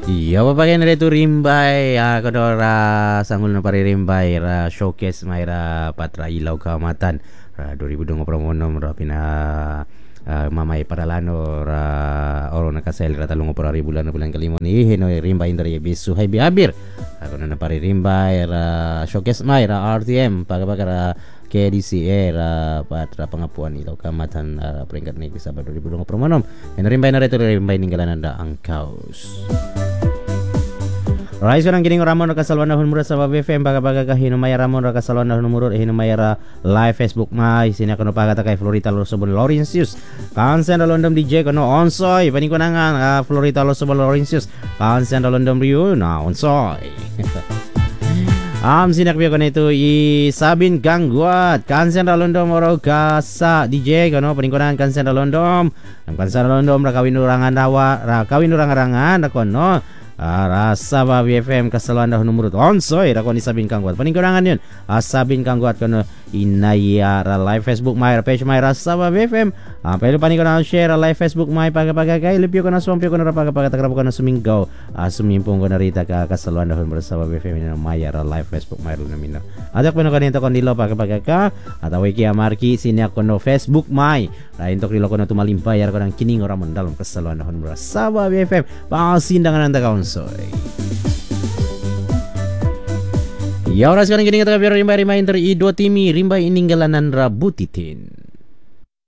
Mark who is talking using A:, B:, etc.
A: Iya, papakai na itu rimbay. Kadora sanggul na pari rimbay ra showcase may ra patra ilaw kamatan. Ra 2020 ra pina mamay paralano ra oro nakasel ra talong para bulan na bulan kalimon hino rimbay dari bisu hay biabir. Ako na pari rimbay ra showcase may ra RTM pagapag ra KDCA ra patra pengapuan ilaw kamatan peringkat ni Sabado 2020. En rimbay na rito rimbay ninggalan na ang kaos. Alright, so nang gining ramon ra kasalwan na hunmura sa BFM baga-baga ka hinumaya ramon ra kasalwan na hunmura hinumaya ra live Facebook may sina kono pagata kay Florita Losobon Laurentius kansen ra London DJ kono onsoy paningkunangan Florita Losobon Laurentius kansen ra London Rio na onsoy. Sinakbiyo kono itu i Sabin Gangguat kansen ra London moro kasa DJ kono paningkunangan kansen ra London kansen ra London ra kawinurangan dawa ra kawinurangan ra kono rasa ba BFM kasaluan dah numurut onsoy ra kon isabin kang kuat paningkurangan yun asabin kang kuat kono inaya ra live Facebook my page my rasa ba BFM pero paningkurangan share ra live Facebook my paga-paga kay lipyo kono sumpyo kono ra paga-paga tagrabo kono suminggaw sumimpong kono rita ka kasaluan dah bersama BFM na maya ra live Facebook my ro namino adak kono kanito kon dilo paga-paga ka ataw iki amarki sinya kono Facebook my ra intok dilo kono tumalimpay ra kono kining ora mon dalam kasaluan dah bersama BFM pasindangan anda kaon soy. Ya orang sekarang gini kata biar rimba-rimba inter i dua timi rimba ininggalan ra butitin.